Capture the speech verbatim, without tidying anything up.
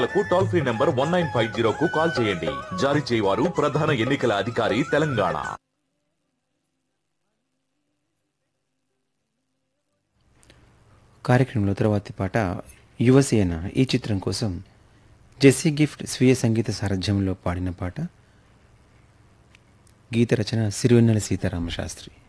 వివరాలకు toll free number one nine five జీరోకు call చేయండి. జారీ చేయవారు ప్రధాన ఎన్నికల అధికారి తెలంగాణ. కార్యక్రమంలో తర్వాతి పాట యువసేన ఈ చిత్రం కోసం జెస్సీ గిఫ్ట్ స్వీయ సంగీత సారథ్యంలో పాడిన పాట. గీత రచన సిరివెన్నెల సీతారామ శాస్త్రి.